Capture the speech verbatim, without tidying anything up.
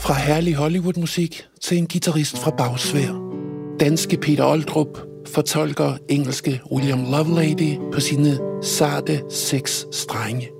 Fra herlig Hollywood-musik til en guitarist fra Bagsvær. Danske Peter Oldrup fortolker engelske William Lovelady på sine sarte seks strenge.